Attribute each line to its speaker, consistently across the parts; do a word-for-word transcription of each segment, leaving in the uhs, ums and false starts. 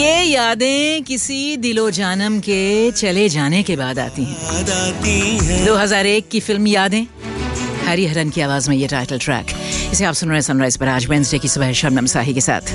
Speaker 1: ये यादें किसी दिलो जानम के चले जाने के बाद आती हैं। दो हज़ार एक की फिल्म यादें, हरिहरन की आवाज में ये टाइटल ट्रैक। इसे आप सुन रहे हैं सनराइज पर आज वेडनेसडे की सुबह शबनम साही के साथ।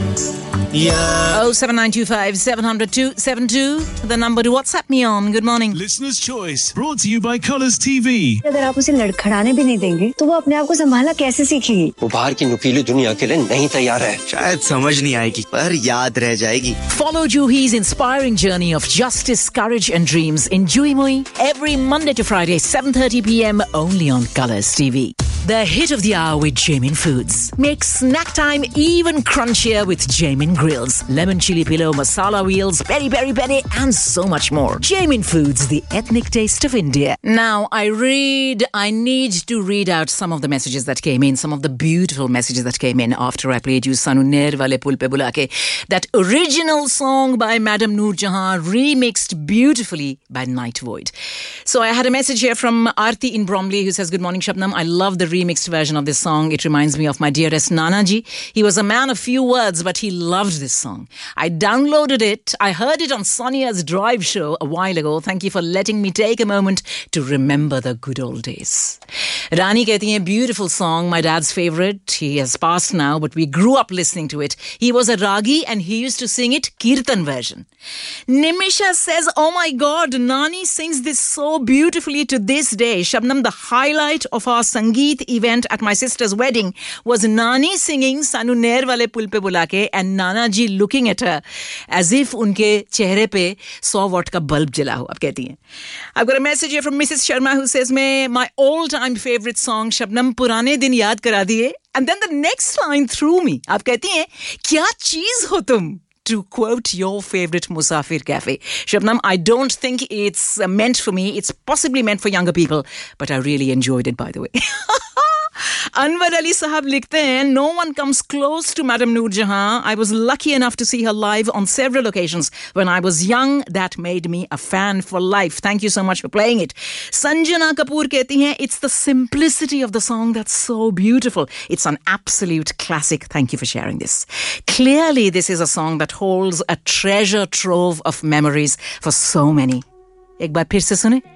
Speaker 1: oh seven nine two five seven zero zero two seven two, the number to WhatsApp me on. Good morning.
Speaker 2: Listener's Choice, brought to you by Colours T V.
Speaker 3: अगर आप उसे लड़खड़ाने भी नहीं देंगे तो वो अपने आप को संभालना कैसे सीखेगी?
Speaker 4: वो बाहर की नुकीली दुनिया के लिए नहीं तैयार है।
Speaker 5: शायद समझ नहीं आएगी पर याद रह जाएगी।
Speaker 1: Follow Juhi's inspiring journey of justice, courage and dreams in Juhi Mui every Monday to Friday seven thirty p.m. only on Colours T V. The hit of the hour with Jamin Foods. Make snack time even crunchier with Jamin Grills, lemon chili pillow, masala wheels, peri peri peri, and so much more. Jamin Foods, the ethnic taste of India. Now, I read, I need to read out some of the messages that came in, some of the beautiful messages that came in after I played you Sanu Ner Wale Pul Pe Bula Ke, that original song by Madam Noor Jahan, remixed beautifully by Night Void. So I had a message here from Aarti in Bromley who says, good morning, Shabnam. I love the remixed version of this song. It reminds me of my dearest Nanaji. He was a man of few words, but he loved this song. I downloaded it. I heard it on Sonia's Drive show a while ago. Thank you for letting me take a moment to remember the good old days. Rani kehti hai, beautiful song, my dad's favorite. He has passed now, but we grew up listening to it. He was a ragi and he used to sing it Kirtan version. Nimisha says, oh my God, Nani sings this so beautifully to this day. Shabnam, the highlight of our Sangeet event at my sister's wedding was Nani singing Sanu Ner Wale Pul Pe Bula Ke and Nana ji looking at her as if unke chehre pe one hundred watt ka bulb jala ho. Ab kehti hain. I've got a message here from Missus Sharma who says, "Mein my all-time favorite song Shabnam Purane Din Yaad Kara Diye." And then the next line threw me. Ab kehti hain, "Kya cheez ho tum?" To quote your favorite Musafir Cafe. Shabnam, I don't think it's meant for me. It's possibly meant for younger people, but I really enjoyed it, by the way. Anwar Ali Sahab likhte hain, no one comes close to Madam Noor Jahan. I was lucky enough to see her live on several occasions when I was young. That made me a fan for life. Thank you so much for playing it. Sanjana Kapoor kehti hain, it's the simplicity of the song that's so beautiful. It's an absolute classic. Thank you for sharing this. Clearly, this is a song that holds a treasure trove of memories for so many. Ek baar phir se sune.